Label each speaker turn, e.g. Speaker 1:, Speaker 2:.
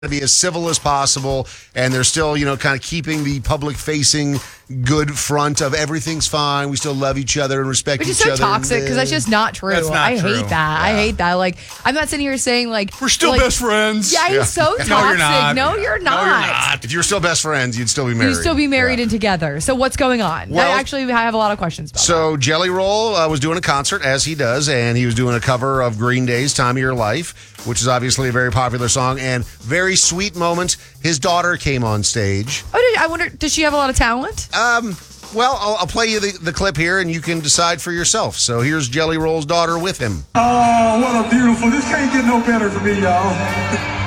Speaker 1: to be as civil as possible, and they're still, kind of keeping the public-facing good front of everything's fine. We still love each other and respect
Speaker 2: Which is
Speaker 1: each
Speaker 2: so
Speaker 1: other.
Speaker 2: toxic because that's just not true.
Speaker 3: That's not
Speaker 2: I
Speaker 3: true.
Speaker 2: hate that.
Speaker 1: Yeah.
Speaker 2: I hate that. Like, I'm not sitting here saying
Speaker 3: We're still best friends.
Speaker 2: Yeah, he's so toxic.
Speaker 3: No, you're not.
Speaker 2: No, you're not.
Speaker 1: If you were still best friends, you'd still be married.
Speaker 2: You'd still be married
Speaker 1: Yeah.
Speaker 2: and together. So what's going on?
Speaker 1: Well,
Speaker 2: I have a lot of questions about
Speaker 1: So Jelly Roll was doing a concert, as he does, and he was doing a cover of Green Day's Time of Your Life, which is obviously a very popular song, and very sweet moment. His daughter came on stage.
Speaker 2: Oh, I wonder, does she have a lot of talent?
Speaker 1: Well, I'll play you the clip here, and you can decide for yourself. So here's Jelly Roll's daughter with him.
Speaker 4: Oh, what a beautiful. This can't get no better for me, y'all.